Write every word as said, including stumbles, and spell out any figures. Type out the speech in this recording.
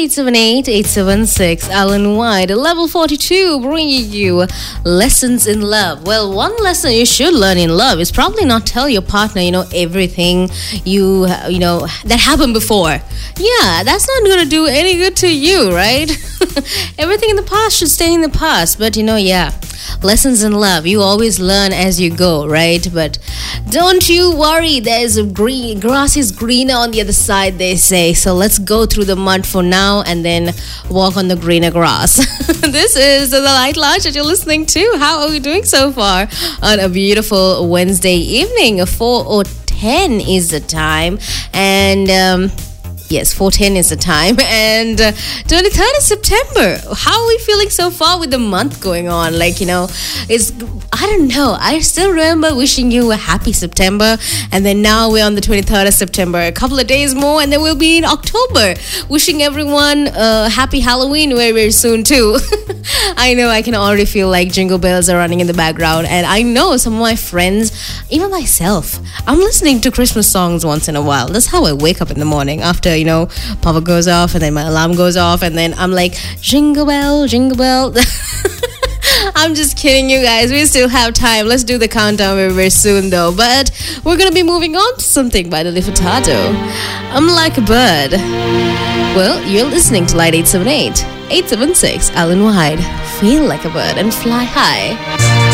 eight seven eight, eight seven six, Alan White, level forty-two, bringing you lessons in love. Well, one lesson you should learn in love is probably not tell your partner, you know, everything you, you know, that happened before. Yeah, that's not going to do any good to you, right? Everything in the past should stay in the past. But, you know, yeah, lessons in love, you always learn as you go, right? But don't you worry, there's a green grass is greener on the other side, they say. So let's go through the mud for now and then walk on the greener grass. This is the Light Lounge that you're listening to. How are we doing so far on a beautiful Wednesday evening? four or ten is the time, and um yes, four ten is the time, and uh, twenty-third of September. How are we feeling so far with the month going on? Like, you know, it's, I don't know. I still remember wishing you a happy September, and then now we're on the twenty-third of September. A couple of days more, and then we'll be in October. Wishing everyone a happy Halloween very, very soon, too. I know I can already feel like jingle bells are running in the background, and I know some of my friends, even myself, I'm listening to Christmas songs once in a while. That's how I wake up in the morning after, you know, power goes off and then my alarm goes off and then I'm like, jingle bell, jingle bell. I'm just kidding, you guys. We still have time. Let's do the countdown very, very soon, though. But we're going to be moving on to something by Nelly Furtado. I'm like a bird. Well, you're listening to Light eight seven eight, eight seven six, Alan White. Feel like a bird and fly high.